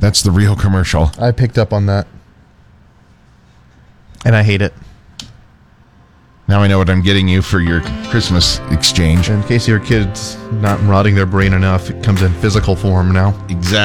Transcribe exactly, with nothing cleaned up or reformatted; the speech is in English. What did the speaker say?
That's the real commercial. I picked up on that. And I hate it. Now I know what I'm getting you for your Christmas exchange. In case your kid's not rotting their brain enough, it comes in physical form now. Exactly.